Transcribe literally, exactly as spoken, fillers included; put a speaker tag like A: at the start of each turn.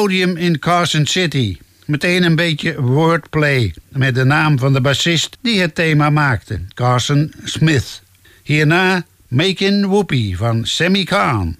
A: podium in Carson City. Meteen een beetje wordplay met de naam van de bassist die het thema maakte, Carson Smith. Hierna Makin' Whoopie van Sammy Cahn.